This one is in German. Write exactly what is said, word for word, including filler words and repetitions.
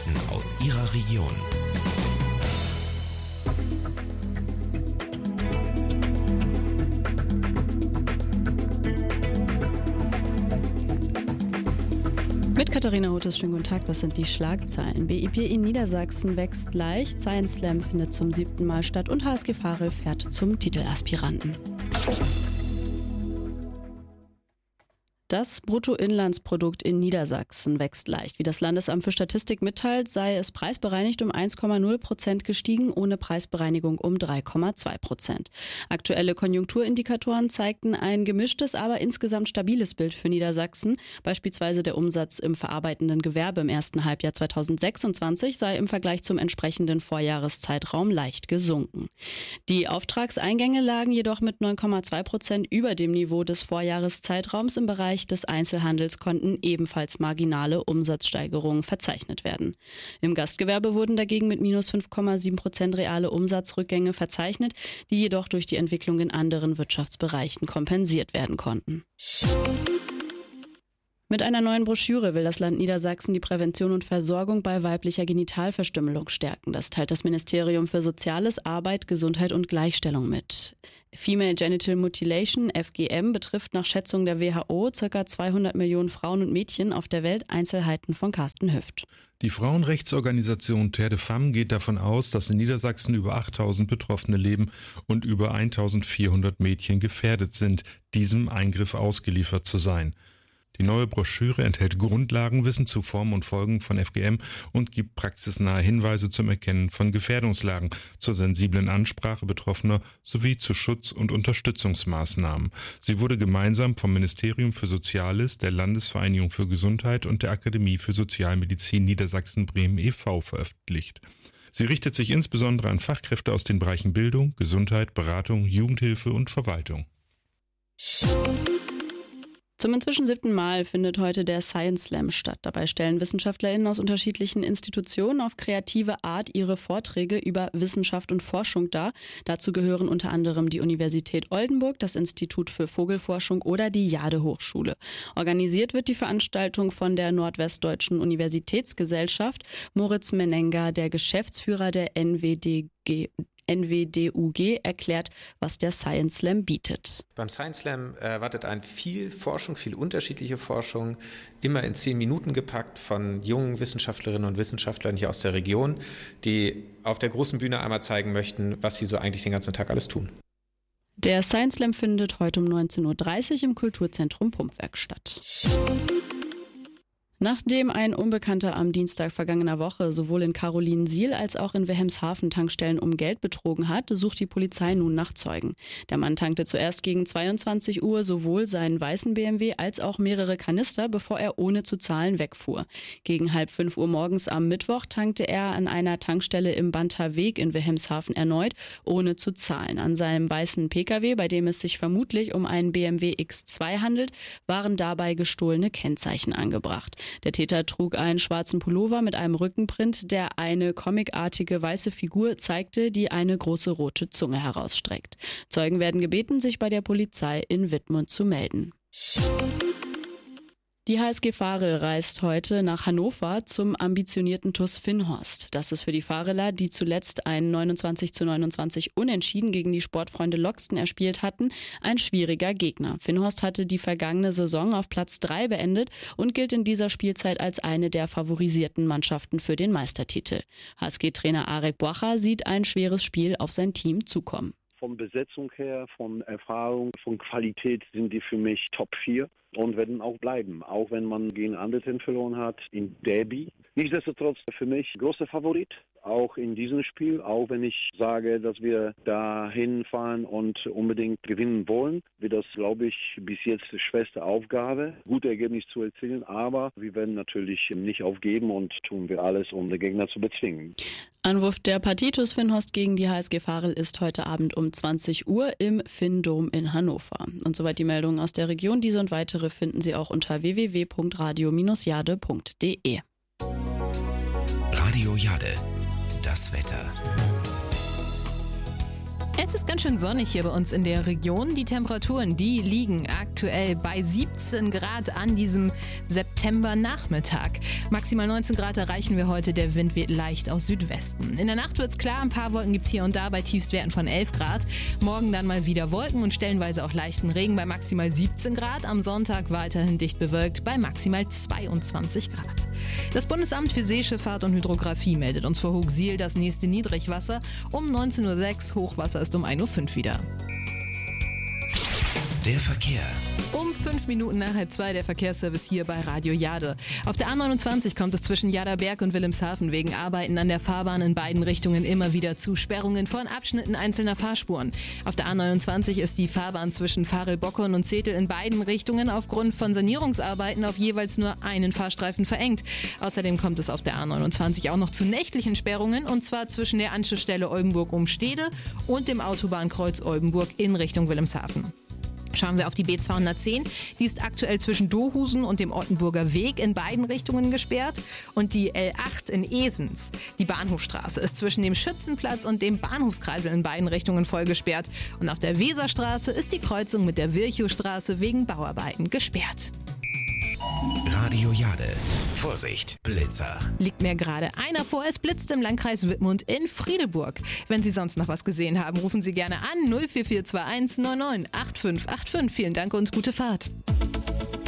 Nachrichten aus Ihrer Region. Mit Katharina Hotes, schönen guten Tag, das sind die Schlagzeilen. B I P in Niedersachsen wächst leicht, Science Slam findet zum siebten Mal statt und H S G Farel fährt zum Titelaspiranten. Das Bruttoinlandsprodukt in Niedersachsen wächst leicht. Wie das Landesamt für Statistik mitteilt, sei es preisbereinigt um eins Komma null Prozent gestiegen, ohne Preisbereinigung um drei Komma zwei Prozent. Aktuelle Konjunkturindikatoren zeigten ein gemischtes, aber insgesamt stabiles Bild für Niedersachsen. Beispielsweise der Umsatz im verarbeitenden Gewerbe im ersten Halbjahr zweitausendsechsundzwanzig sei im Vergleich zum entsprechenden Vorjahreszeitraum leicht gesunken. Die Auftragseingänge lagen jedoch mit neun Komma zwei Prozent über dem Niveau des Vorjahreszeitraums. Im Bereich des Einzelhandels konnten ebenfalls marginale Umsatzsteigerungen verzeichnet werden. Im Gastgewerbe wurden dagegen mit minus fünf Komma sieben Prozent reale Umsatzrückgänge verzeichnet, die jedoch durch die Entwicklung in anderen Wirtschaftsbereichen kompensiert werden konnten. Mit einer neuen Broschüre will das Land Niedersachsen die Prävention und Versorgung bei weiblicher Genitalverstümmelung stärken. Das teilt das Ministerium für Soziales, Arbeit, Gesundheit und Gleichstellung mit. Female Genital Mutilation, F G M, betrifft nach Schätzung der W H O ca. zweihundert Millionen Frauen und Mädchen auf der Welt. Einzelheiten von Carsten Hüft. Die Frauenrechtsorganisation Terre de Femmes geht davon aus, dass in Niedersachsen über achttausend Betroffene leben und über eintausendvierhundert Mädchen gefährdet sind, diesem Eingriff ausgeliefert zu sein. Die neue Broschüre enthält Grundlagenwissen zu Formen und Folgen von F G M und gibt praxisnahe Hinweise zum Erkennen von Gefährdungslagen, zur sensiblen Ansprache Betroffener sowie zu Schutz- und Unterstützungsmaßnahmen. Sie wurde gemeinsam vom Ministerium für Soziales, der Landesvereinigung für Gesundheit und der Akademie für Sozialmedizin Niedersachsen-Bremen e V veröffentlicht. Sie richtet sich insbesondere an Fachkräfte aus den Bereichen Bildung, Gesundheit, Beratung, Jugendhilfe und Verwaltung. Zum inzwischen siebten Mal findet heute der Science Slam statt. Dabei stellen WissenschaftlerInnen aus unterschiedlichen Institutionen auf kreative Art ihre Vorträge über Wissenschaft und Forschung dar. Dazu gehören unter anderem die Universität Oldenburg, das Institut für Vogelforschung oder die Jade-Hochschule. Organisiert wird die Veranstaltung von der Nordwestdeutschen Universitätsgesellschaft. Moritz Menenga, der Geschäftsführer der N W D G N W D U G, erklärt, was der Science Slam bietet. Beim Science Slam erwartet einen viel Forschung, viel unterschiedliche Forschung, immer in zehn Minuten gepackt von jungen Wissenschaftlerinnen und Wissenschaftlern hier aus der Region, die auf der großen Bühne einmal zeigen möchten, was sie so eigentlich den ganzen Tag alles tun. Der Science Slam findet heute um neunzehn Uhr dreißig im Kulturzentrum Pumpwerk statt. Nachdem ein Unbekannter am Dienstag vergangener Woche sowohl in Carolinensiel als auch in Wilhelmshaven Tankstellen um Geld betrogen hat, sucht die Polizei nun nach Zeugen. Der Mann tankte zuerst gegen zweiundzwanzig Uhr sowohl seinen weißen B M W als auch mehrere Kanister, bevor er ohne zu zahlen wegfuhr. Gegen halb fünf Uhr morgens am Mittwoch tankte er an einer Tankstelle im Banter Weg in Wilhelmshaven erneut, ohne zu zahlen. An seinem weißen Pkw, bei dem es sich vermutlich um einen B M W X zwei handelt, waren dabei gestohlene Kennzeichen angebracht. Der Täter trug einen schwarzen Pullover mit einem Rückenprint, der eine comicartige weiße Figur zeigte, die eine große rote Zunge herausstreckt. Zeugen werden gebeten, sich bei der Polizei in Wittmund zu melden. Die H S G Farel reist heute nach Hannover zum ambitionierten T U S Finnhorst. Das ist für die Fareler, die zuletzt ein neunundzwanzig zu neunundzwanzig Unentschieden gegen die Sportfreunde Loxten erspielt hatten, ein schwieriger Gegner. Finnhorst hatte die vergangene Saison auf Platz drei beendet und gilt in dieser Spielzeit als eine der favorisierten Mannschaften für den Meistertitel. H S G-Trainer Arek Boacha sieht ein schweres Spiel auf sein Team zukommen. Von Besetzung her, von Erfahrung, von Qualität sind die für mich Top vier und werden auch bleiben, auch wenn man gegen Anderten verloren hat in Derby. Nichtsdestotrotz für mich großer Favorit, auch in diesem Spiel, auch wenn ich sage, dass wir dahin fahren und unbedingt gewinnen wollen, wird das, glaube ich, bis jetzt die schwerste Aufgabe, gute Ergebnisse zu erzielen, aber wir werden natürlich nicht aufgeben und tun wir alles, um den Gegner zu bezwingen. Anwurf der Partie T U S Finnhorst gegen die H S G Farel ist heute Abend um zwanzig Uhr im Finn-Dom in Hannover. Und soweit die Meldungen aus der Region. Diese und weitere finden Sie auch unter w w w punkt radio Bindestrich jade punkt de. Radio Jade, das Wetter. Es ist ganz schön sonnig hier bei uns in der Region. Die Temperaturen, die liegen aktuell bei siebzehn Grad an diesem Septembernachmittag. Maximal neunzehn Grad erreichen wir heute, der Wind weht leicht aus Südwesten. In der Nacht wird's klar, ein paar Wolken gibt's hier und da bei Tiefstwerten von elf Grad. Morgen dann mal wieder Wolken und stellenweise auch leichten Regen bei maximal siebzehn Grad. Am Sonntag weiterhin dicht bewölkt bei maximal zweiundzwanzig Grad. Das Bundesamt für Seeschifffahrt und Hydrographie meldet uns vor Hochsiel das nächste Niedrigwasser um neunzehn Uhr sechs. Hochwasser ist um ein Uhr fünf wieder. Der Verkehr. Um fünf Minuten nach halb zwei der Verkehrsservice hier bei Radio Jade. Auf der A neunundzwanzig kommt es zwischen Jaderberg und Wilhelmshaven wegen Arbeiten an der Fahrbahn in beiden Richtungen immer wieder zu Sperrungen von Abschnitten einzelner Fahrspuren. Auf der A neunundzwanzig ist die Fahrbahn zwischen Farel-Bockhorn und Zetel in beiden Richtungen aufgrund von Sanierungsarbeiten auf jeweils nur einen Fahrstreifen verengt. Außerdem kommt es auf der A neunundzwanzig auch noch zu nächtlichen Sperrungen, und zwar zwischen der Anschlussstelle Oldenburg-Umstede und dem Autobahnkreuz Oldenburg in Richtung Wilhelmshaven. Schauen wir auf die B zweihundertzehn. Die ist aktuell zwischen Dohusen und dem Ortenburger Weg in beiden Richtungen gesperrt. Und die L acht in Esens, die Bahnhofstraße, ist zwischen dem Schützenplatz und dem Bahnhofskreisel in beiden Richtungen voll gesperrt. Und auf der Weserstraße ist die Kreuzung mit der Virchowstraße wegen Bauarbeiten gesperrt. Radio Jade. Vorsicht, Blitzer. Liegt mir gerade einer vor, es blitzt im Landkreis Wittmund in Friedeburg. Wenn Sie sonst noch was gesehen haben, rufen Sie gerne an null vier vier zwei eins neun neun acht fünf acht fünf. Vielen Dank und gute Fahrt.